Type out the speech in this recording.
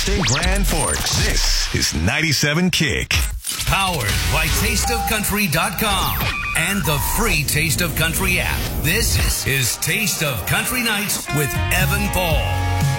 In Grand Forks, this is 97 Kick. Powered by TasteOfCountry.com and the free Taste of Country app. This is Taste of Country Nights with Evan Paul.